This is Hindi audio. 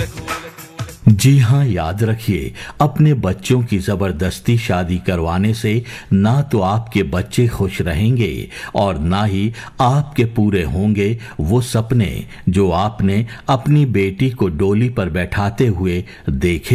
जी हाँ, याद रखिए, अपने बच्चों की जबरदस्ती शादी करवाने से ना तो आपके बच्चे खुश रहेंगे और ना ही आपके पूरे होंगे वो सपने जो आपने अपनी बेटी को डोली पर बैठाते हुए देखे